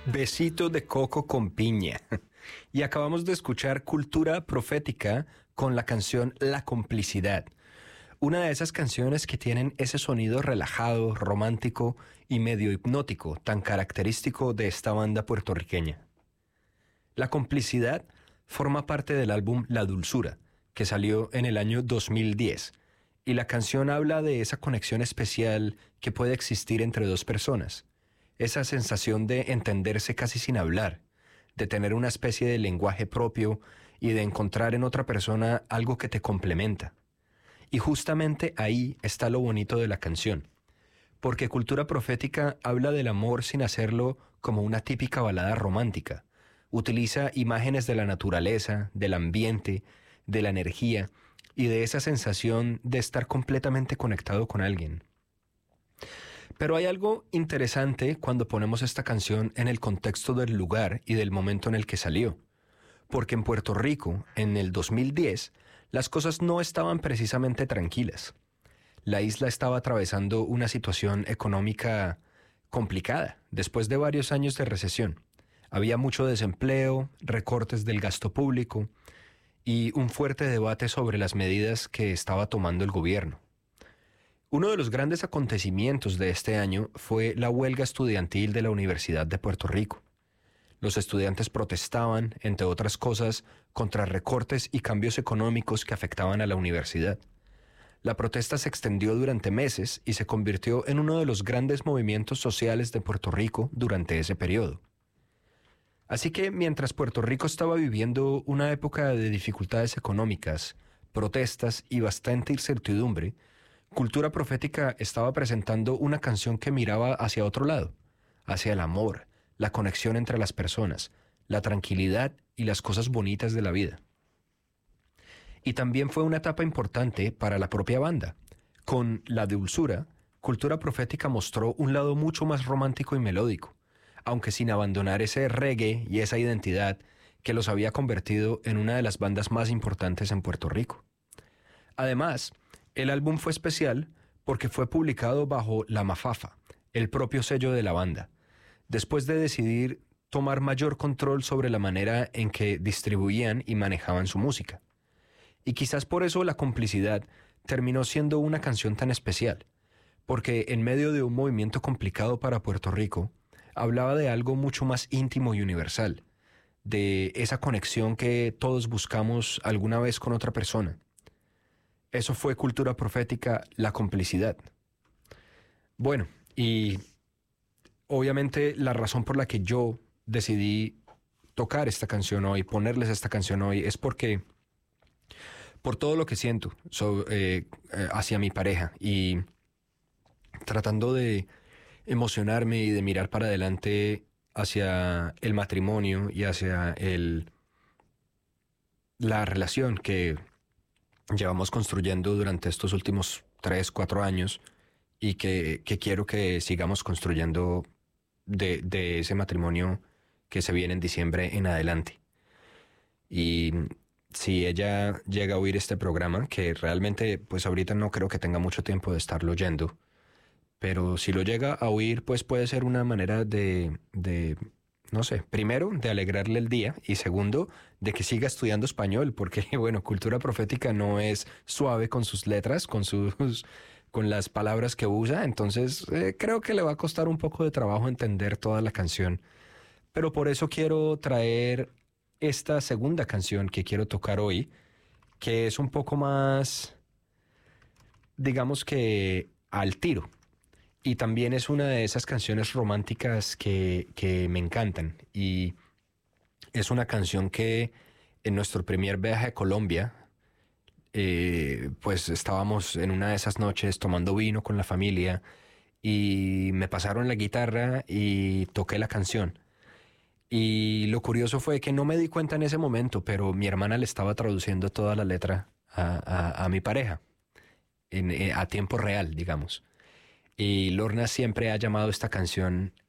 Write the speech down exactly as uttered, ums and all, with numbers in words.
Besito de coco con piña. Y acabamos de escuchar Cultura Profética con la canción La Complicidad. Una de esas canciones que tienen ese sonido relajado, romántico y medio hipnótico, tan característico de esta banda puertorriqueña. La Complicidad forma parte del álbum La Dulzura, que salió en el año dos mil diez, y la canción habla de esa conexión especial que puede existir entre dos personas. Esa sensación de entenderse casi sin hablar, de tener una especie de lenguaje propio y de encontrar en otra persona algo que te complementa. Y justamente ahí está lo bonito de la canción, porque Cultura Profética habla del amor sin hacerlo como una típica balada romántica. Utiliza imágenes de la naturaleza, del ambiente, de la energía y de esa sensación de estar completamente conectado con alguien. Pero hay algo interesante cuando ponemos esta canción en el contexto del lugar y del momento en el que salió. Porque en Puerto Rico, en el dos mil diez, las cosas no estaban precisamente tranquilas. La isla estaba atravesando una situación económica complicada, después de varios años de recesión. Había mucho desempleo, recortes del gasto público y un fuerte debate sobre las medidas que estaba tomando el gobierno. Uno de los grandes acontecimientos de este año fue la huelga estudiantil de la Universidad de Puerto Rico. Los estudiantes protestaban, entre otras cosas, contra recortes y cambios económicos que afectaban a la universidad. La protesta se extendió durante meses y se convirtió en uno de los grandes movimientos sociales de Puerto Rico durante ese periodo. Así que mientras Puerto Rico estaba viviendo una época de dificultades económicas, protestas y bastante incertidumbre, Cultura Profética estaba presentando una canción que miraba hacia otro lado, hacia el amor, la conexión entre las personas, la tranquilidad y las cosas bonitas de la vida. Y también fue una etapa importante para la propia banda. Con La Dulzura, Cultura Profética mostró un lado mucho más romántico y melódico, aunque sin abandonar ese reggae y esa identidad que los había convertido en una de las bandas más importantes en Puerto Rico. Además, el álbum fue especial porque fue publicado bajo La Mafafa, el propio sello de la banda, después de decidir tomar mayor control sobre la manera en que distribuían y manejaban su música. Y quizás por eso La Complicidad terminó siendo una canción tan especial, porque en medio de un movimiento complicado para Puerto Rico, hablaba de algo mucho más íntimo y universal, de esa conexión que todos buscamos alguna vez con otra persona. Eso fue Cultura Profética, La Complicidad. Bueno, y obviamente la razón por la que yo decidí tocar esta canción hoy, ponerles esta canción hoy, es porque por todo lo que siento so, eh, hacia mi pareja y tratando de emocionarme y de mirar para adelante hacia el matrimonio y hacia el, la relación que llevamos construyendo durante estos últimos tres, cuatro años y que, que quiero que sigamos construyendo de, de ese matrimonio que se viene en diciembre en adelante. Y si ella llega a oír este programa, que realmente pues ahorita no creo que tenga mucho tiempo de estarlo oyendo, pero si lo llega a oír, pues puede ser una manera de, de, no sé, primero, de alegrarle el día y segundo, de que siga estudiando español, porque, bueno, Cultura Profética no es suave con sus letras, con sus, con las palabras que usa, entonces eh, creo que le va a costar un poco de trabajo entender toda la canción. Pero por eso quiero traer esta segunda canción que quiero tocar hoy, que es un poco más, digamos que al tiro. Y también es una de esas canciones románticas que, que me encantan. Y es una canción que en nuestro primer viaje a Colombia, eh, pues estábamos en una de esas noches tomando vino con la familia y me pasaron la guitarra y toqué la canción. Y lo curioso fue que no me di cuenta en ese momento, pero mi hermana le estaba traduciendo toda la letra a, a, a mi pareja, en, a tiempo real, digamos. Y Lorna siempre ha llamado esta canción